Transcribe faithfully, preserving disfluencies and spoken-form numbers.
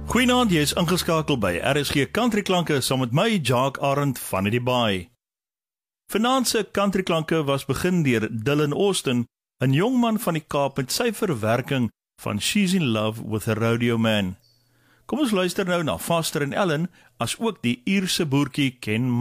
Goeienaand, jy is ingeskakel by R S G Country Klanke saam met my, Jacques Arend van die Baai. Vanaand se Country Klanke was begin deur Dylan Austin, 'n jong man van die Kaap met sy verwerking van She's in Love with a Rodeo Man. Kom ons luister nou na Foster en Ellen, as ook die Ierse boertjie Ken